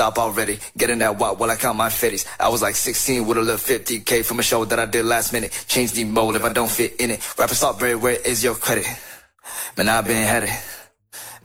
stop already. Getting that wop while I count my fitties. I was like 16 with a little 50K from a show that I did last minute. Change the mode if I don't fit in it. Rapper stop, where is your credit? Man, I've been had it.